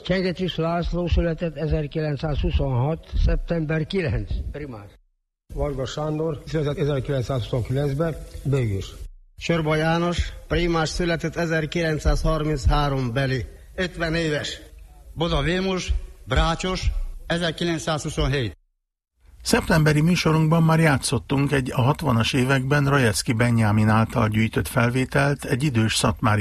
Csengetis László született 1926. szeptember 9. primár. Varga Sándor született 1929-ben, bőgős. Csorba János, primás született 1933 beli, 50 éves. Boda Vilmos, Brácsos, 1927. Szeptemberi műsorunkban már játszottunk egy a 60-as években Rajecki Benyámin által gyűjtött felvételt egy idős szatmári